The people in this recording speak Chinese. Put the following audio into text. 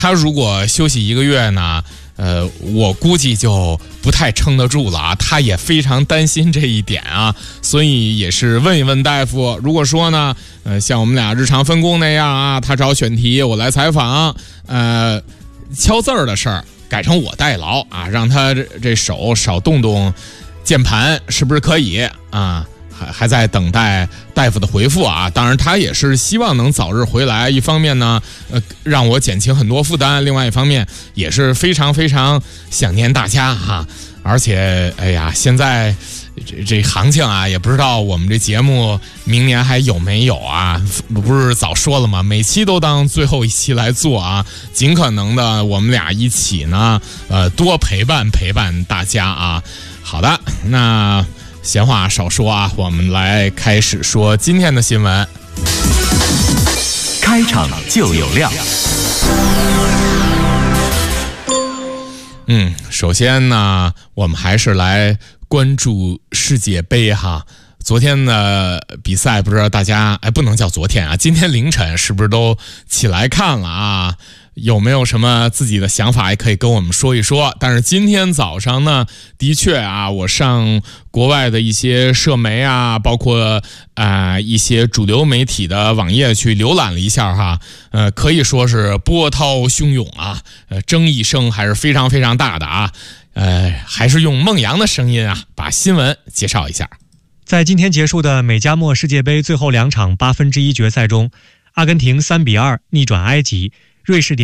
他如果休息1个月呢，我估计就不太撑得住了啊。他也非常担心这一点啊，所以也是问一问大夫。如果说呢，像我们俩日常分工那样啊，他找选题，我来采访，敲字儿的事儿改成我代劳啊，让他这手少动动键盘，是不是可以啊？还在等待大夫的回复啊，当然他也是希望能早日回来，一方面呢，让我减轻很多负担，另外一方面也是非常非常想念大家哈。而且，哎呀，现在这行情啊，也不知道我们这节目明年还有没有啊？不是早说了吗？每期都当最后一期来做啊，尽可能的我们俩一起呢，多陪伴陪伴大家啊。好的，那闲话少说啊，我们来开始说今天的新闻。 开场就有料。 首先呢，我们还是来关注世界杯哈。昨天的比赛不知道大家不能叫昨天啊，今天凌晨是不是都起来看了啊？有没有什么自己的想法也可以跟我们说一说。但是今天早上呢，的确啊，我上国外的一些社媒啊，包括一些主流媒体的网页去浏览了一下哈，可以说是波涛汹涌啊，争议声还是非常非常大的啊。还是用孟阳的声音啊，把新闻介绍一下。 在今天结束的美加墨世界杯最后2场1/8决赛中，阿根廷3-2逆转埃及，瑞士